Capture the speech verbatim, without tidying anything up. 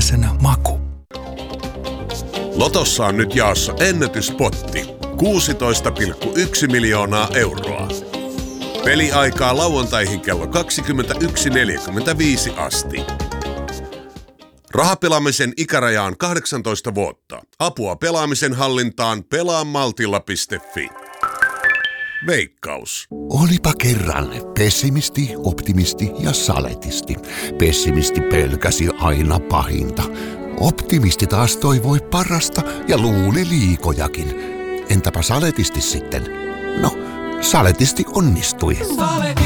elämäisenä maku. Lotossa on nyt jaossa ennätyspotti. kuusitoista pilkku yksi miljoonaa euroa. Peliaikaa lauantaihin kello kaksikymmentäyksi neljäkymmentäviisi asti. Rahapelaamisen ikäraja on kahdeksantoista vuotta. Apua pelaamisen hallintaan pelaamaltilla piste fi. Veikkaus. Olipa kerran pessimisti, optimisti ja saletisti. Pessimisti pelkäsi aina pahinta. Optimisti taas toivoi parasta ja luuli liikojakin. Entäpä saletisti sitten? No, saletisti onnistui. Saletisti.